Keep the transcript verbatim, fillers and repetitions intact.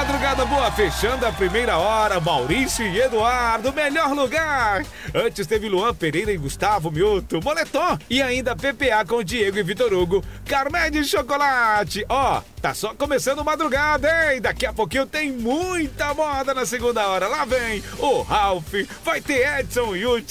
Madrugada boa, fechando a primeira hora, Maurício e Eduardo, melhor lugar. Antes teve Luan Pereira e Gustavo Mioto, Moletom. E ainda P P A com Diego e Vitor Hugo, Carmé de Chocolate. Ó, oh, tá só começando Madrugada, hein? Daqui a pouquinho tem muita moda na segunda hora. Lá vem o Ralph, vai ter Edson Yuti